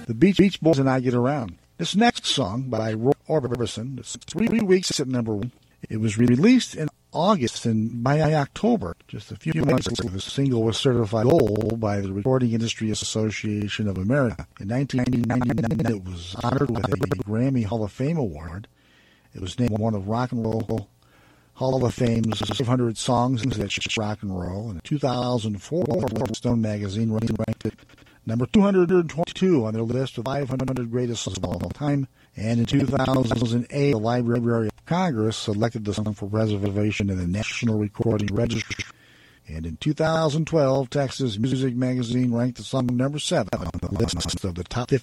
The Beach Boys and I Get Around. This next song by Roy Orbison is 3 weeks at number 1. It was released in August, and by October, just a few months ago, the single was certified gold by the Recording Industry Association of America. In 1999, it was honored with a Grammy Hall of Fame award. It was named one of Rock and Roll Hall of Fame's 500 songs that should rock and roll. In 2004, Rolling Stone magazine ranked it number 222 on their list of 500 greatest songs of all time. And in 2008, the Library of Congress selected the song for preservation in the National Recording Registry. And in 2012, Texas Music Magazine ranked the song number 7 on the list of the top